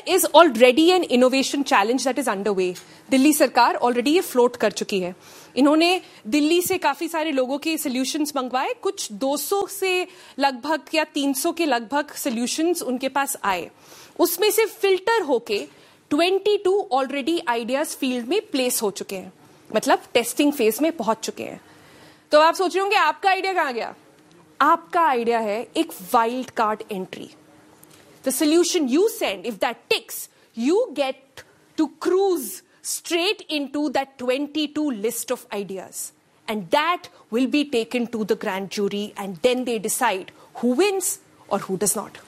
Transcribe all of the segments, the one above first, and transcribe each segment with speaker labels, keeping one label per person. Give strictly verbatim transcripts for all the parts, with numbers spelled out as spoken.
Speaker 1: is already an innovation challenge that is underway. Delhi सरकार already ये float कर चुकी है. इन्होंने दिल्ली से काफी सारे लोगों के solutions मंगवाए, कुछ दो सौ से लगभग या तीन सौ के लगभग solutions उनके पास आए. उसमें से filter होके बाईस already ideas field में place हो चुके हैं. मतलब testing phase में पहुंच चुके हैं. तो आप सोच रहे होंगे आपका आइडिया कहां गया? आपका आइडिया है एक wild card entry. The solution you send, if that ticks, you get to cruise straight into that twenty-two list of ideas. And that will be taken to the grand jury, and then they decide who wins or who does not.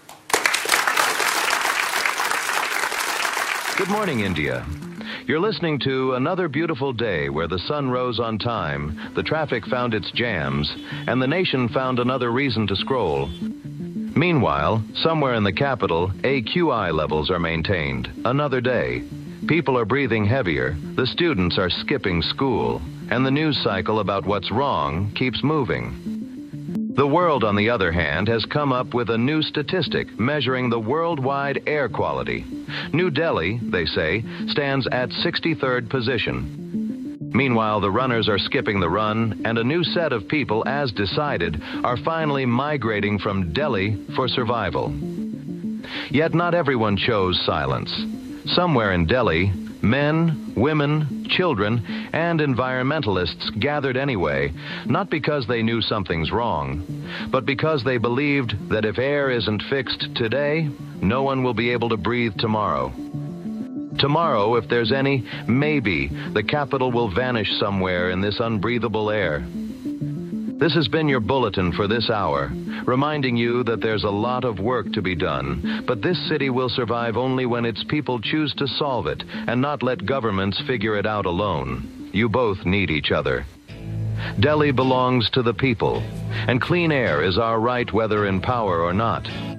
Speaker 2: Good morning, India. You're listening to another beautiful day where the sun rose on time, the traffic found its jams, and the nation found another reason to scroll. Meanwhile, somewhere in the capital, A Q I levels are maintained. Another day. People are breathing heavier, the students are skipping school, and the news cycle about what's wrong keeps moving. The world, on the other hand, has come up with a new statistic measuring the worldwide air quality. New Delhi, they say, stands at sixty-third position. Meanwhile, the runners are skipping the run, and a new set of people, as decided, are finally migrating from Delhi for survival. Yet not everyone chose silence. Somewhere in Delhi, men, women, children, and environmentalists gathered anyway, not because they knew something's wrong, but because they believed that if air isn't fixed today, no one will be able to breathe tomorrow. Tomorrow, if there's any, maybe the capital will vanish somewhere in this unbreathable air. This has been your bulletin for this hour, reminding you that there's a lot of work to be done, but this city will survive only when its people choose to solve it and not let governments figure it out alone. You both need each other. Delhi belongs to the people, and clean air is our right whether in power or not.